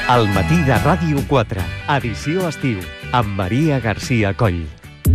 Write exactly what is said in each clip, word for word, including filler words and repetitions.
El matí de Ràdio quatre, edició estiu, amb Maria Garcia Coll.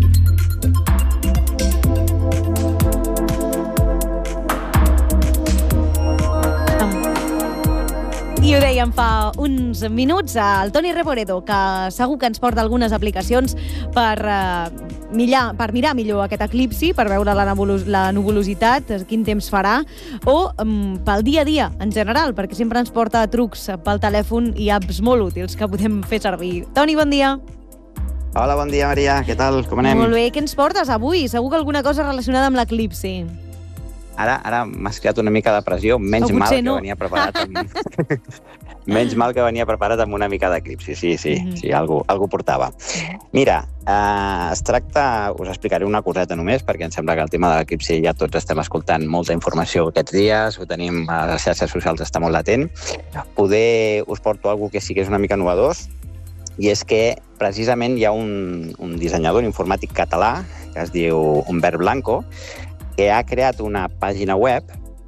I ho dèiem fa uns minuts al Toni Reboredo, que segur que ens porta algunes aplicacions per, uh, millar, per mirar millor aquest eclipsi, per veure la, nebulus, la nuvolositat, quin temps farà, o um, pel dia a dia, en general, perquè sempre ens porta trucs pel telèfon i apps molt útils que podem fer servir. Toni, bon dia. Hola, bon dia, Maria. Què tal? Com anem? Molt bé. Què ens portes avui? Segur que alguna cosa relacionada amb l'eclipsi. Ara, ara m'has creat una mica de pressió, menys mal que no. venia preparat amb... menys mal que venia preparat amb una mica d'eclipsi, sí, sí, mm -hmm. sí, algú, algú portava. Mira, eh, es tracta, us explicaré una coseta només, perquè em sembla que el tema de l'eclipsi ja tots estem escoltant molta informació aquests dies, ho tenim a les xarxes socials, està molt latent. Poder us porto alguna que sí que és una mica novedós, i és que precisament hi ha un, un dissenyador informàtic català, que es diu Humbert Blanco, que ha creat una pàgina web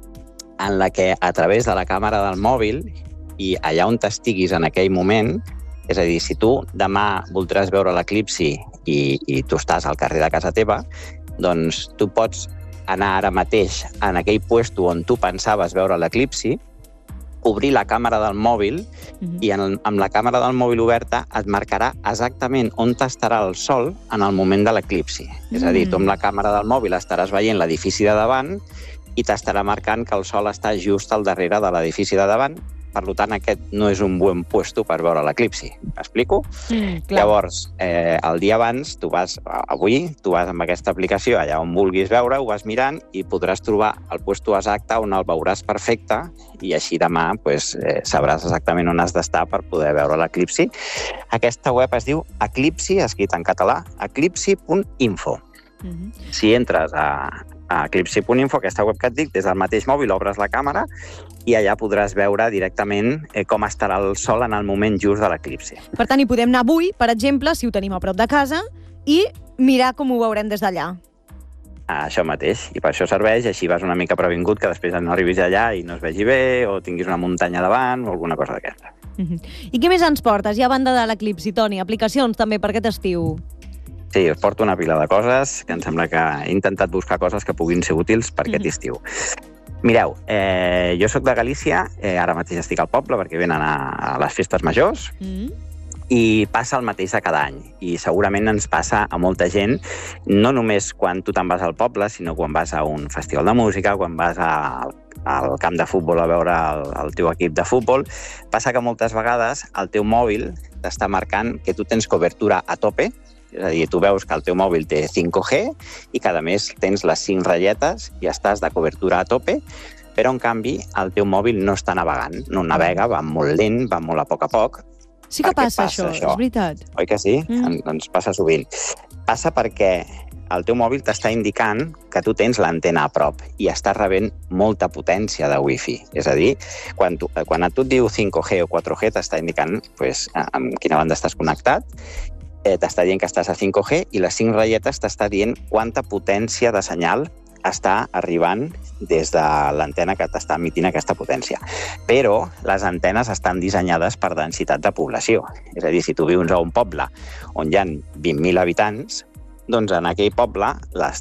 en la que, a través de la càmera del mòbil i allà on t'estiguis en aquell moment, és a dir, si tu demà voldràs veure l'eclipsi i, i tu estàs al carrer de casa teva, doncs tu pots anar ara mateix en aquell puesto on tu pensaves veure l'eclipsi, obrir la càmera del mòbil mm-hmm. i en, amb la càmera del mòbil oberta et marcarà exactament on estarà el sol en el moment de l'eclipsi. Mm. És a dir, tu amb la càmera del mòbil estaràs veient l'edifici de davant i t'estarà marcant que el sol està just al darrere de l'edifici de davant. Per tant, aquest no és un bon puesto per veure l'eclipsi. M'explico? Mm, Llavors, eh, el dia abans, tu vas, avui, tu vas amb aquesta aplicació allà on vulguis veure, ho vas mirant i podràs trobar el puesto exacte on el veuràs perfecte i així demà pues, eh, sabràs exactament on has d'estar per poder veure l'eclipsi. Aquesta web es diu Eclipsi, escrit en català, eclipsi punt info. Mm-hmm. Si entres a, a eclipsi punt info, aquesta web que et dic, des del mateix mòbil obres la càmera i allà podràs veure directament eh, com estarà el sol en el moment just de l'eclipsi. Per tant, hi podem anar avui, per exemple, si ho tenim a prop de casa, i mirar com ho veurem des d'allà. Això mateix, i per això serveix, així vas una mica previngut que després no arribis allà i no es vegi bé, o tinguis una muntanya davant, o alguna cosa d'aquesta. Uh-huh. I què més ens portes, ja a banda de l'eclipsi, Toni? Aplicacions també per aquest estiu? Sí, us porto una pila de coses, que em sembla que he intentat buscar coses que puguin ser útils per aquest uh-huh. estiu. Mireu, eh, jo sóc de Galícia, eh, ara mateix estic al poble perquè venen a, a les festes majors, mm. i passa el mateix de cada any. I segurament ens passa a molta gent, no només quan tu te'n vas al poble, sinó quan vas a un festival de música, quan vas a, al camp de futbol a veure el, el teu equip de futbol. Passa que moltes vegades el teu mòbil t'està marcant que tu tens cobertura a tope. És a dir, tu veus que el teu mòbil té cinc G i que, a més, tens les cinc ratlletes i estàs de cobertura a tope, però, en canvi, el teu mòbil no està navegant, no navega, va molt lent, va molt a poc a poc. Sí que passa, passa això, això, és veritat. Oi que sí? Mm. Ens passa sovint. Passa perquè el teu mòbil t'està indicant que tu tens l'antena a prop i estàs rebent molta potència de wifi. És a dir, quan, tu, quan a tu et diu cinc G o quatre G, t'està indicant pues, amb quina banda estàs connectat, Eh, t'està dient que estàs a cinc G i les cinc ratlletes t'està dient quanta potència de senyal està arribant des de l'antena que t'està emitint aquesta potència. Però les antenes estan dissenyades per densitat de població. És a dir, si tu vius a un poble on hi ha vint mil habitants, doncs en aquell poble les